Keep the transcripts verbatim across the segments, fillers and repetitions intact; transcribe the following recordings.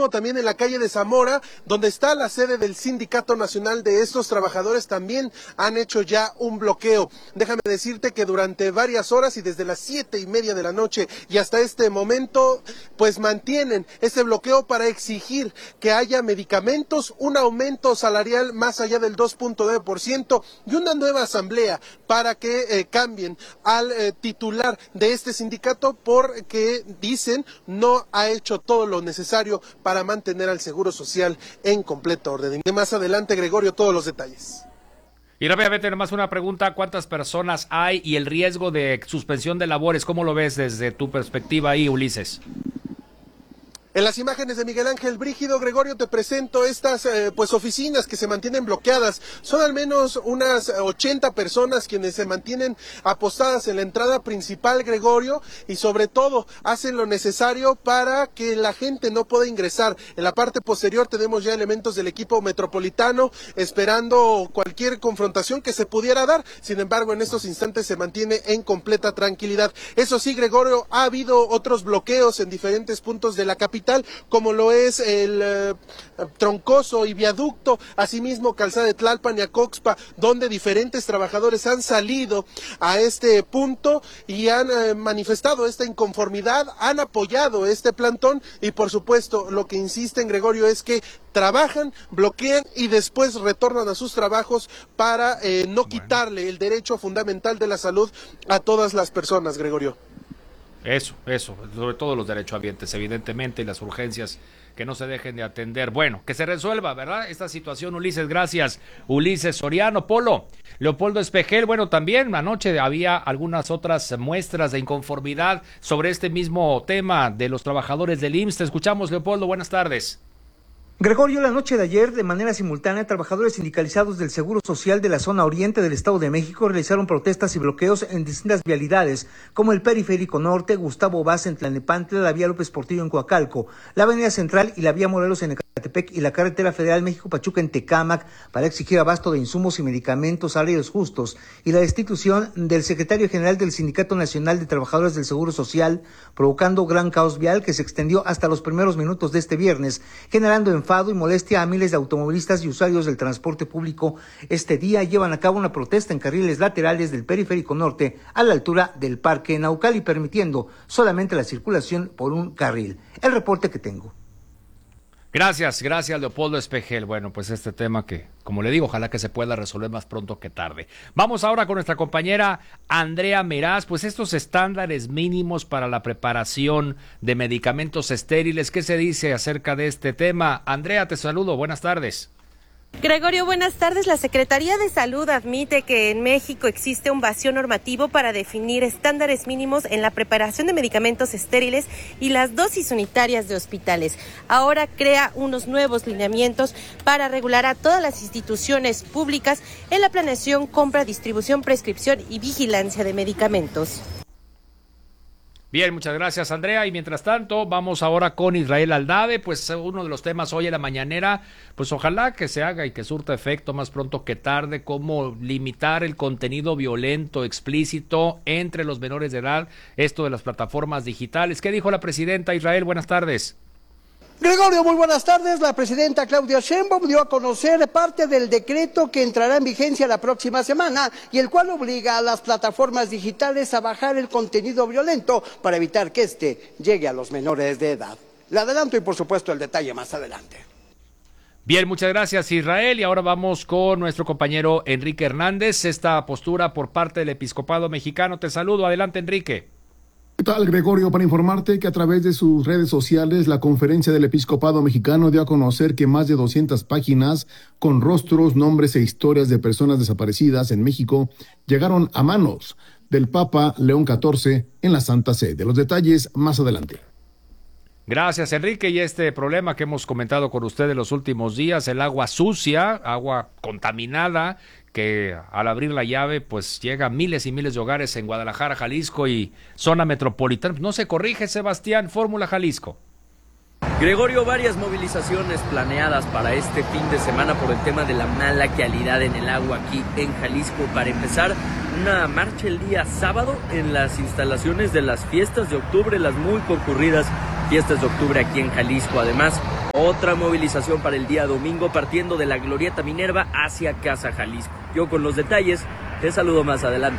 Asimismo, también en la calle de Zamora, donde está la sede del Sindicato Nacional de estos trabajadores, también han hecho ya un bloqueo. Déjame decirte que durante varias horas y desde las siete y media de la noche y hasta este momento, pues mantienen este bloqueo para exigir que haya medicamentos, un aumento salarial más allá del dos punto nueve por ciento y una nueva asamblea para que eh, cambien al eh, titular de este sindicato, porque dicen no ha hecho todo lo necesario para mantener al Seguro Social en completo orden. Y más adelante, Gregorio, todos los detalles. Y rápidamente, nomás una pregunta: ¿cuántas personas hay y el riesgo de suspensión de labores? ¿Cómo lo ves desde tu perspectiva ahí, Ulises? En las imágenes de Miguel Ángel Brígido, Gregorio, te presento estas eh, pues oficinas que se mantienen bloqueadas. Son al menos unas ochenta personas quienes se mantienen apostadas en la entrada principal, Gregorio, y sobre todo hacen lo necesario para que la gente no pueda ingresar. En la parte posterior tenemos ya elementos del equipo metropolitano esperando cualquier confrontación que se pudiera dar. Sin embargo, en estos instantes se mantiene en completa tranquilidad. Eso sí, Gregorio, ha habido otros bloqueos en diferentes puntos de la capital, como lo es el eh, Troncoso y Viaducto, asimismo Calzada de Tlalpan y Acoxpa, donde diferentes trabajadores han salido a este punto y han eh, manifestado esta inconformidad, han apoyado este plantón y por supuesto lo que insisten, Gregorio, es que trabajan, bloquean y después retornan a sus trabajos para eh, no quitarle el derecho fundamental de la salud a todas las personas, Gregorio. Eso, eso, sobre todo los derechohabientes, evidentemente, y las urgencias que no se dejen de atender. Bueno, que se resuelva, ¿verdad? Esta situación, Ulises, gracias. Ulises Soriano. Polo, Leopoldo Espejel, bueno, también anoche había algunas otras muestras de inconformidad sobre este mismo tema de los trabajadores del I M S S. Te escuchamos, Leopoldo, buenas tardes. Gregorio, la noche de ayer, de manera simultánea, trabajadores sindicalizados del Seguro Social de la zona oriente del Estado de México realizaron protestas y bloqueos en distintas vialidades, como el Periférico Norte, Gustavo Vaz en Tlalnepantla, la vía López Portillo en Coacalco, la Avenida Central y la vía Morelos en Ecatepec y la Carretera Federal México-Pachuca en Tecámac, para exigir abasto de insumos y medicamentos, salarios justos y la destitución del secretario general del Sindicato Nacional de Trabajadores del Seguro Social, provocando gran caos vial que se extendió hasta los primeros minutos de este viernes, generando enfado y molestia a miles de automovilistas y usuarios del transporte público. Este día llevan a cabo una protesta en carriles laterales del Periférico Norte a la altura del Parque Naucali, permitiendo solamente la circulación por un carril. El reporte que tengo. Gracias, gracias, Leopoldo Espejel. Bueno, pues este tema que, como le digo, ojalá que se pueda resolver más pronto que tarde. Vamos ahora con nuestra compañera Andrea Meraz, pues estos estándares mínimos para la preparación de medicamentos estériles. ¿Qué se dice acerca de este tema? Andrea, te saludo, buenas tardes. Gregorio, buenas tardes. La Secretaría de Salud admite que en México existe un vacío normativo para definir estándares mínimos en la preparación de medicamentos estériles y las dosis unitarias de hospitales. Ahora crea unos nuevos lineamientos para regular a todas las instituciones públicas en la planeación, compra, distribución, prescripción y vigilancia de medicamentos. Bien, muchas gracias, Andrea. Y mientras tanto, vamos ahora con Israel Aldave, pues uno de los temas hoy en la mañanera, pues ojalá que se haga y que surta efecto más pronto que tarde, cómo limitar el contenido violento, explícito entre los menores de edad, esto de las plataformas digitales. ¿Qué dijo la presidenta? Israel, buenas tardes. Gregorio, muy buenas tardes. La presidenta Claudia Sheinbaum dio a conocer parte del decreto que entrará en vigencia la próxima semana y el cual obliga a las plataformas digitales a bajar el contenido violento para evitar que éste llegue a los menores de edad. Le adelanto y por supuesto el detalle más adelante. Bien, muchas gracias, Israel. Y ahora vamos con nuestro compañero Enrique Hernández. Esta postura por parte del Episcopado Mexicano. Te saludo. Adelante, Enrique. ¿Qué tal, Gregorio? Para informarte que a través de sus redes sociales, la Conferencia del Episcopado Mexicano dio a conocer que más de doscientas páginas con rostros, nombres e historias de personas desaparecidas en México llegaron a manos del Papa León catorce en la Santa Sede. Los detalles más adelante. Gracias, Enrique. Y este problema que hemos comentado con usted en los últimos días, el agua sucia, agua contaminada, que al abrir la llave pues llega a miles y miles de hogares en Guadalajara, Jalisco y zona metropolitana. No se corrige, Sebastián, Fórmula Jalisco. Gregorio, varias movilizaciones planeadas para este fin de semana por el tema de la mala calidad en el agua aquí en Jalisco. Para empezar, una marcha el día sábado en las instalaciones de las fiestas de octubre, las muy concurridas fiestas de octubre aquí en Jalisco. Además, Otra movilización para el día domingo partiendo de la Glorieta Minerva hacia Casa Jalisco. Yo con los detalles te saludo más adelante.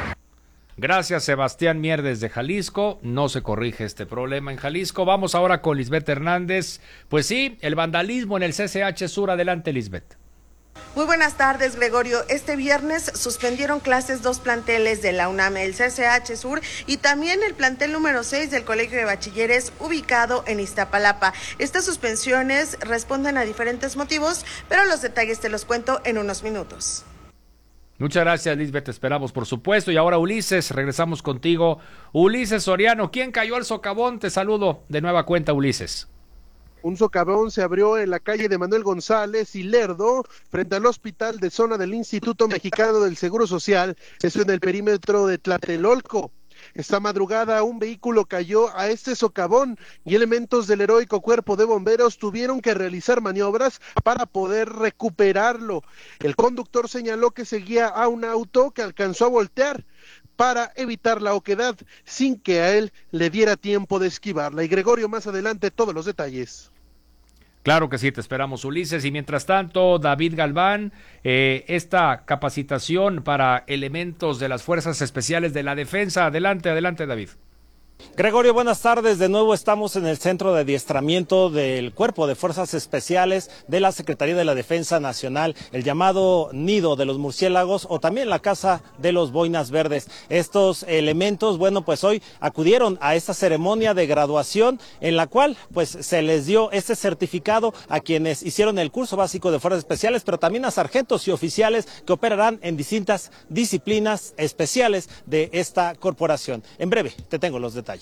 Gracias, Sebastián Mier desde Jalisco. No se corrige este problema en Jalisco. Vamos ahora con Lisbeth Hernández. Pues sí, el vandalismo en el C C H Sur. Adelante, Lisbeth. Muy buenas tardes, Gregorio. Este viernes suspendieron clases dos planteles de la UNAM, el C C H Sur y también el plantel número seis del Colegio de Bachilleres ubicado en Iztapalapa. Estas suspensiones responden a diferentes motivos, pero los detalles te los cuento en unos minutos. Muchas gracias, Lisbeth, te esperamos, por supuesto. Y ahora, Ulises, regresamos contigo. Ulises Soriano, ¿quién cayó al socavón? Te saludo de nueva cuenta, Ulises. Un socavón se abrió en la calle de Manuel González y Lerdo, frente al hospital de zona del Instituto Mexicano del Seguro Social, eso en el perímetro de Tlatelolco. Esta madrugada un vehículo cayó a este socavón y elementos del heroico cuerpo de bomberos tuvieron que realizar maniobras para poder recuperarlo. El conductor señaló que seguía a un auto que alcanzó a voltear para evitar la oquedad sin que a él le diera tiempo de esquivarla. Y Gregorio, más adelante todos los detalles. Claro que sí, te esperamos, Ulises. Y mientras tanto, David Galván, eh, esta capacitación para elementos de las Fuerzas Especiales de la Defensa. Adelante, adelante, David. Gregorio, buenas tardes. De nuevo estamos en el centro de adiestramiento del Cuerpo de Fuerzas Especiales de la Secretaría de la Defensa Nacional, el llamado Nido de los Murciélagos o también la Casa de los Boinas Verdes. Estos elementos, bueno, pues hoy acudieron a esta ceremonia de graduación en la cual pues se les dio este certificado a quienes hicieron el curso básico de Fuerzas Especiales, pero también a sargentos y oficiales que operarán en distintas disciplinas especiales de esta corporación. En breve te tengo los detalles.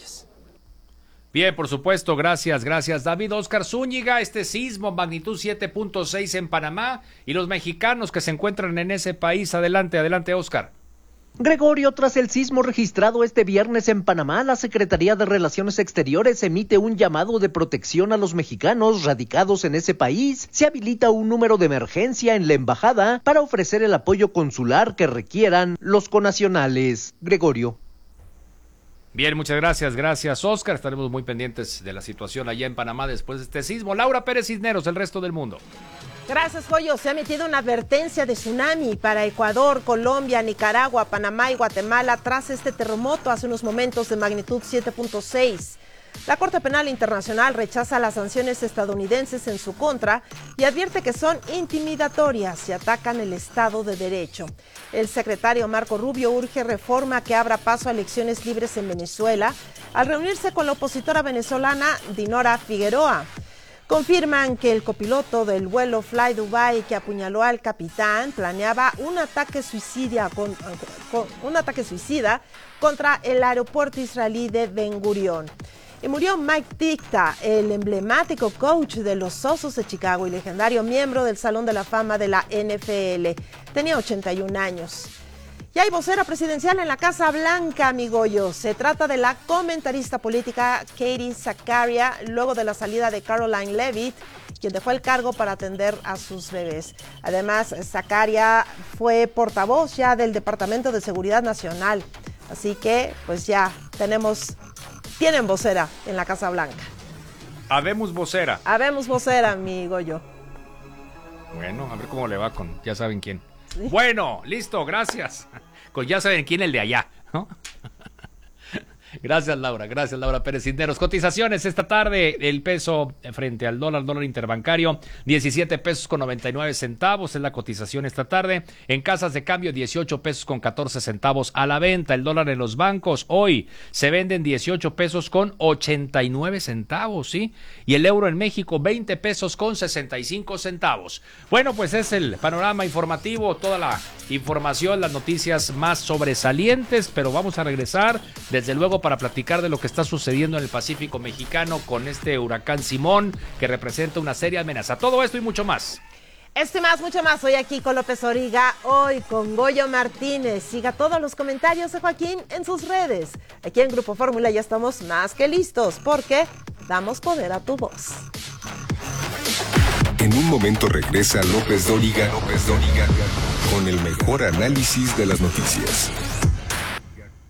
Bien, por supuesto, gracias, gracias David. Oscar Zúñiga, este sismo magnitud siete punto seis en Panamá y los mexicanos que se encuentran en ese país. Adelante, adelante, Oscar. Gregorio, tras el sismo registrado este viernes en Panamá, la Secretaría de Relaciones Exteriores emite un llamado de protección a los mexicanos radicados en ese país. Se habilita un número de emergencia en la embajada para ofrecer el apoyo consular que requieran los connacionales. Gregorio. Bien, muchas gracias, gracias Oscar, estaremos muy pendientes de la situación allá en Panamá después de este sismo. Laura Pérez Cisneros, el resto del mundo. Gracias, Joyo. Se ha emitido una advertencia de tsunami para Ecuador, Colombia, Nicaragua, Panamá y Guatemala tras este terremoto hace unos momentos de magnitud siete punto seis. La Corte Penal Internacional rechaza las sanciones estadounidenses en su contra y advierte que son intimidatorias y atacan el Estado de Derecho. El secretario Marco Rubio urge reforma que abra paso a elecciones libres en Venezuela al reunirse con la opositora venezolana Dinora Figueroa. Confirman que el copiloto del vuelo Fly Dubai que apuñaló al capitán planeaba un ataque suicida, con, con, un ataque suicida contra el aeropuerto israelí de Ben Gurión. Y murió Mike Ditka, el emblemático coach de los Osos de Chicago y legendario miembro del Salón de la Fama de la N F L. Tenía ochenta y un años. Y hay vocera presidencial en la Casa Blanca, mi Goyo. Se trata de la comentarista política Katie Zakaria, luego de la salida de Caroline Leavitt, quien dejó el cargo para atender a sus bebés. Además, Zakaria fue portavoz ya del Departamento de Seguridad Nacional. Así que, pues ya tenemos... Tienen vocera en la Casa Blanca. Habemos vocera. Habemos vocera, mi Goyo. Bueno, a ver cómo le va con ya saben quién. ¿Sí? Bueno, listo, gracias. Con ya saben quién, el de allá, ¿no? Gracias, Laura. Gracias, Laura Pérez Cisneros. Cotizaciones esta tarde, el peso frente al dólar, dólar interbancario, diecisiete pesos con noventa y nueve centavos es la cotización esta tarde. En casas de cambio, dieciocho pesos con catorce centavos a la venta. El dólar en los bancos hoy se venden dieciocho pesos con ochenta y nueve centavos, ¿sí? Y el euro en México, veinte pesos con sesenta y cinco centavos. Bueno, pues es el panorama informativo, toda la información, las noticias más sobresalientes, pero vamos a regresar, desde luego, para platicar de lo que está sucediendo en el Pacífico mexicano con este huracán Simón, que representa una seria amenaza. Todo esto y mucho más. Este más, mucho más, hoy aquí con López Origa, hoy con Goyo Martínez. Siga todos los comentarios de Joaquín en sus redes. Aquí en Grupo Fórmula ya estamos más que listos, porque damos poder a tu voz. En un momento regresa López Dóriga, López Dóriga, con el mejor análisis de las noticias.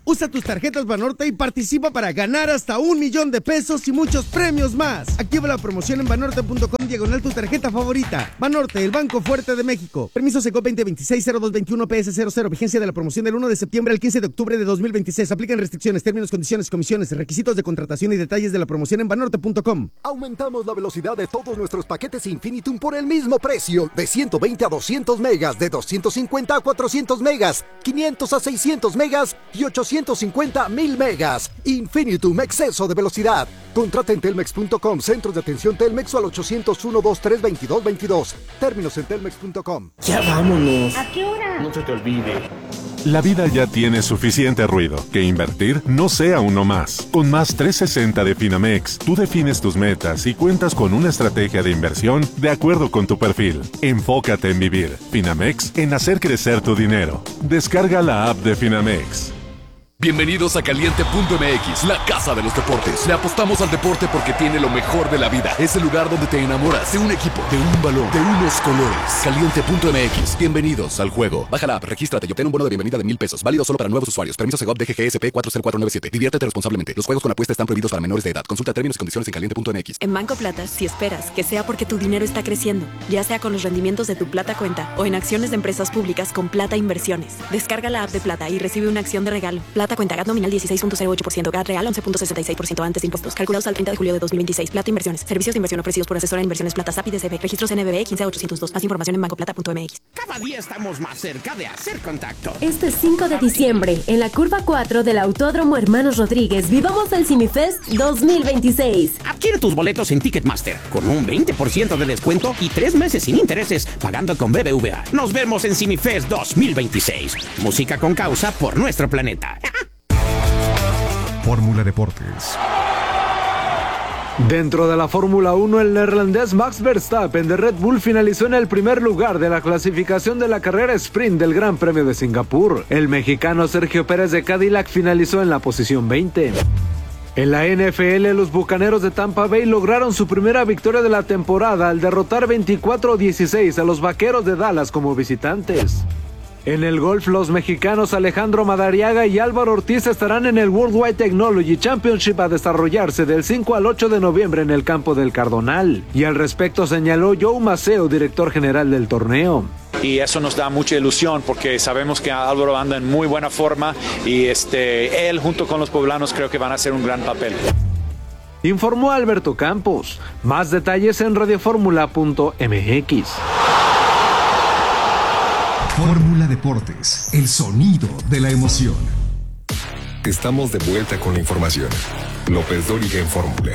Usa tus tarjetas Banorte y participa para ganar hasta un millón de pesos y muchos premios más. Activa la promoción en banorte punto com diagonal tu tarjeta favorita. Banorte, el banco fuerte de México. Permiso Secop veinte veintiséis cero dos veintiuno P S cero cero. Vigencia de la promoción del uno de septiembre al quince de octubre de dos mil veintiséis. Aplican restricciones, términos, condiciones, comisiones, requisitos de contratación y detalles de la promoción en banorte punto com. Aumentamos la velocidad de todos nuestros paquetes Infinitum por el mismo precio. De ciento veinte a doscientos megas, de doscientos cincuenta a cuatrocientos megas, quinientos a seiscientos megas y ochocientos cincuenta a mil megas. Infinitum, exceso de velocidad. Contrata en telmex punto com, centros de atención Telmex o al ochocientos uno, veintitrés, veintidós, veintidós. Términos en telmex punto com. Ya vámonos. ¿A qué hora? No se te olvide. La vida ya tiene suficiente ruido, que invertir no sea uno más. Con Más trescientos sesenta de Finamex, tú defines tus metas y cuentas con una estrategia de inversión de acuerdo con tu perfil. Enfócate en vivir. Finamex, en hacer crecer tu dinero. Descarga la app de Finamex. Bienvenidos a Caliente punto M X, la casa de los deportes. Le apostamos al deporte porque tiene lo mejor de la vida. Es el lugar donde te enamoras de un equipo, de un balón, de unos colores. Caliente punto M X, bienvenidos al juego. Baja la app, regístrate y obtén un bono de bienvenida de mil pesos. Válido solo para nuevos usuarios. Permiso Segov D G G S P cuatro cero cuatro nueve siete. Diviértete responsablemente. Los juegos con apuesta están prohibidos para menores de edad. Consulta términos y condiciones en caliente punto M X. En Banco Plata, si esperas que sea porque tu dinero está creciendo, ya sea con los rendimientos de tu Plata Cuenta o en acciones de empresas públicas con Plata Inversiones, descarga la app de Plata y recibe una acción de regalo. Plata Cuenta, G A T nominal dieciséis punto cero ocho por ciento, G A T real once punto sesenta y seis por ciento antes de impuestos. Calculados al treinta de julio de dos mil veintiséis. Plata Inversiones. Servicios de inversión ofrecidos por Asesora de Inversiones Plata S A P y D C B. Registros N B B quince ochocientos dos. Más información en banco plata punto M X. Cada día estamos más cerca de hacer contacto. Este cinco de diciembre, en la curva cuatro del Autódromo Hermanos Rodríguez, vivamos el CineFest dos mil veintiséis. Adquiere tus boletos en Ticketmaster con un veinte por ciento de descuento y tres meses sin intereses pagando con B B V A. Nos vemos en CineFest dos mil veintiséis. Música con causa por nuestro planeta. Fórmula Deportes. Dentro de la Fórmula uno, el neerlandés Max Verstappen de Red Bull finalizó en el primer lugar de la clasificación de la carrera sprint del Gran Premio de Singapur. El mexicano Sergio Pérez de Cadillac finalizó en la posición veinte. En la N F L, los Bucaneros de Tampa Bay lograron su primera victoria de la temporada al derrotar veinticuatro a dieciséis a los Vaqueros de Dallas como visitantes. En el golf, los mexicanos Alejandro Madariaga y Álvaro Ortiz estarán en el Worldwide Technology Championship a desarrollarse del cinco al ocho de noviembre en el campo del Cardonal. Y al respecto señaló Joe Maceo, director general del torneo. Y eso nos da mucha ilusión porque sabemos que Álvaro anda en muy buena forma y este, él junto con los poblanos creo que van a hacer un gran papel. Informó Alberto Campos. Más detalles en radioformula punto M X. Fórmula Deportes, el sonido de la emoción. Estamos de vuelta con la información. López Dóriga en Fórmula.